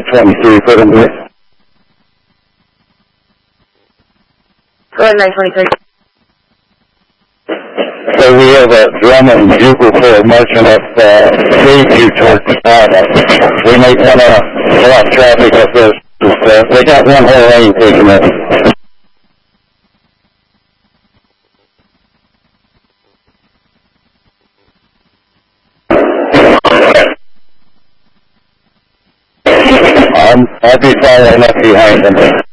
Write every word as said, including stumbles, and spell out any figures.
twenty-three, put them here. Go ahead, nine twenty-three. So we have a drum and bugle corps marching up uh, Bayview towards Nevada. We may kind of block traffic up there. Uh, they got one whole lane taken up. Um, I'll be following up behind them.